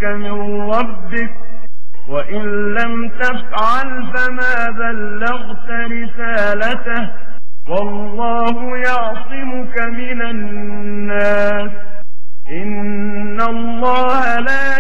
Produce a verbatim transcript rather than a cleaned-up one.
من ربك، وإن لم تفعل فما بلغت رسالته، والله يعصمك من الناس، إن الله لا